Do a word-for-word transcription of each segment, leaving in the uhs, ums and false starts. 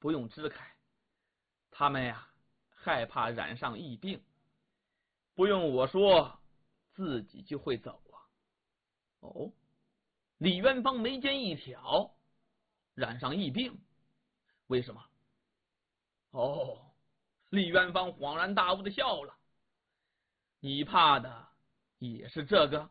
不用支开，他们呀害怕染上疫病，不用我说，自己就会走啊。哦，李元芳眉间一挑，染上疫病，为什么？哦，李元芳恍然大悟的笑了，你怕的也是这个？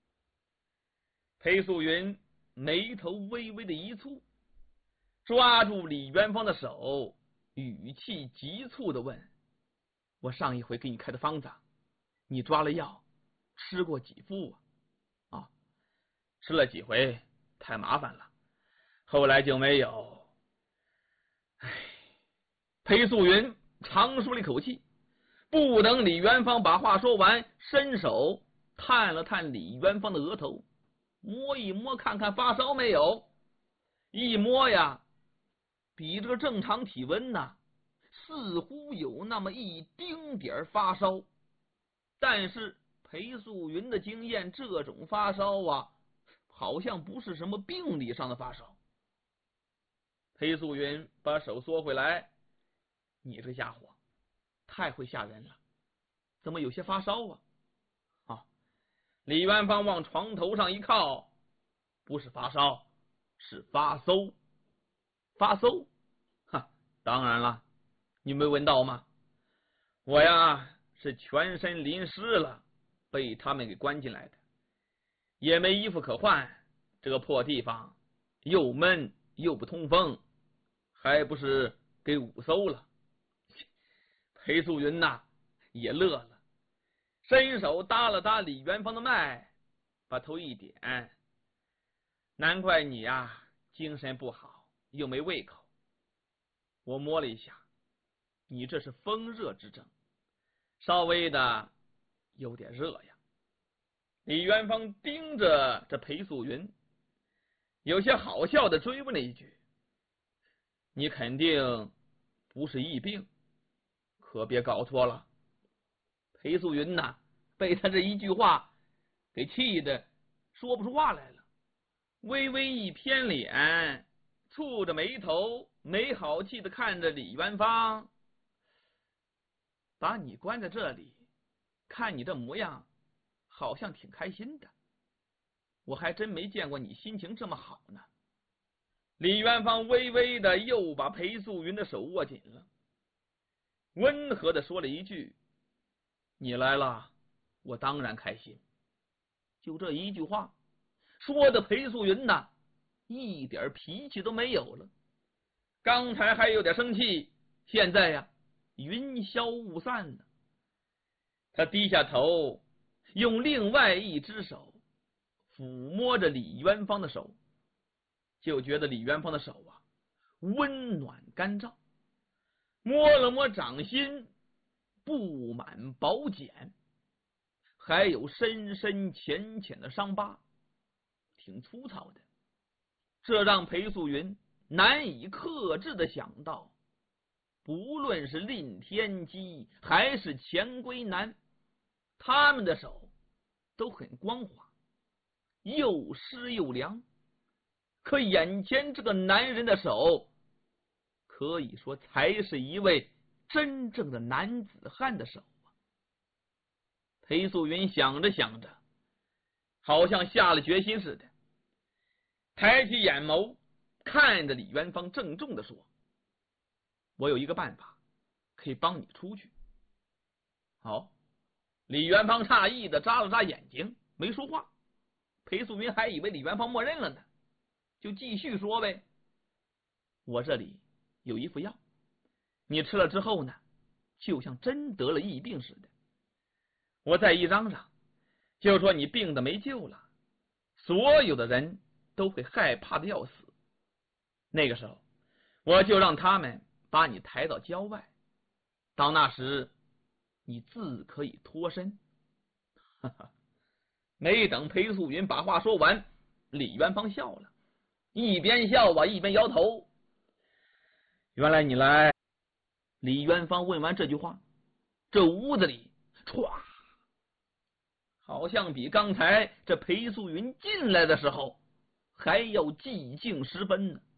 裴素云眉头微微的一蹙，抓住李元芳的手，语气急促的问：我上一回给你开的方子，你抓了药吃过几副啊？啊，吃了几回，太麻烦了，后来就没有。唉，裴素云长舒了一口气，不等李元芳把话说完，伸手探了探李元芳的额头，摸一摸看看发烧没有。一摸呀，比这个正常体温呢，似乎有那么一丁点发烧。但是裴素云的经验，这种发烧啊，好像不是什么病理上的发烧。裴素云把手缩回来，你这家伙太会吓人了，怎么有些发烧啊？啊！李元芳往床头上一靠，不是发烧，是发馊。发馊？哈，当然了，你没闻到吗？我呀是全身淋湿了，被他们给关进来的，也没衣服可换，这个破地方又闷又不通风，还不是给捂馊了。裴素云呐也乐了，伸手搭了搭李元芳的脉，把头一点，难怪你呀精神不好，又没胃口。我摸了一下，你这是风热之症，稍微的有点热呀。李元芳盯着这裴素云，有些好笑的追问了一句：你肯定不是疫病，可别搞错了。裴素云呐被他这一句话给气得说不出话来了，微微一偏脸，蹙着眉头，没好气的看着李元芳。把你关在这里，看你这模样好像挺开心的，我还真没见过你心情这么好呢。李元芳微微的又把裴素云的手握紧了，温和的说了一句：你来了，我当然开心。就这一句话，说的裴素云呐一点脾气都没有了，刚才还有点生气，现在呀云消雾散了。他低下头，用另外一只手抚摸着李元芳的手，就觉得李元芳的手啊温暖干燥，摸了摸掌心，布满薄茧，还有深深浅浅的伤疤，挺粗糙的。这让裴素云难以克制的想到，不论是令天机还是钱归南，他们的手都很光滑，又湿又凉。可眼前这个男人的手，可以说才是一位真正的男子汉的手啊！裴素云想着想着，好像下了决心似的，抬起眼眸看着李元芳，郑重的说：我有一个办法可以帮你出去。好，李元芳诧异的眨了眨眼睛，没说话。裴素云还以为李元芳默认了呢，就继续说呗：我这里有一副药，你吃了之后呢，就像真得了疫病似的。我再一嚷嚷，就说你病的没救了，所有的人都会害怕的要死。那个时候，我就让他们把你抬到郊外，到那时你自可以脱身。哈哈，没等裴素云把话说完，李元芳笑了，一边笑吧一边摇头。原来你来。李元芳问完这句话，这屋子里歘，好像比刚才这裴素云进来的时候还要寂静十分呢。